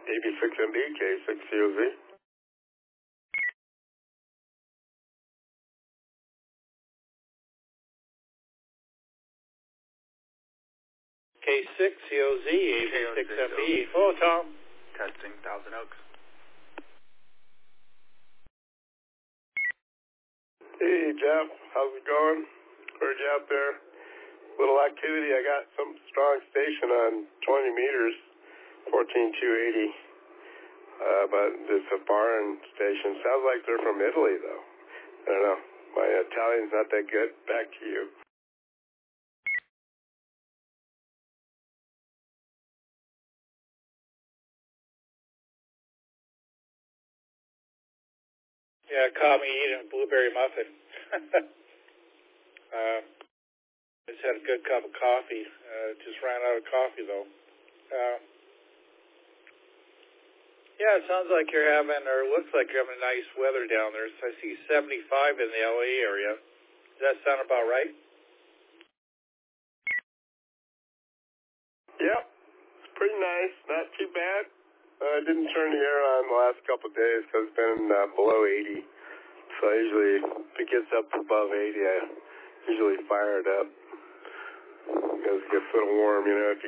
AB6MB, K6COZ. K6COZ, AB6MB. Hello, Tom. Testing, Thousand Oaks. Hey, Jeff. How's it going? Heard you out there. Little activity. I got some strong station on 20 meters, 14280. But it's a foreign station. Sounds like they're from Italy, though. I don't know. My Italian's not that good. Back to you. Yeah, caught me eating a blueberry muffin. Just had a good cup of coffee. Just ran out of coffee, though. Yeah, it sounds like you're having, or looks like you're having nice weather down there. So I see 75 in the LA area. Does that sound about right? Yep. It's pretty nice. Not too bad. I didn't turn the air on the last couple of days because it's been below 80. So I usually, if it gets up above 80, I usually fire it up because it gets a little warm, you know. If you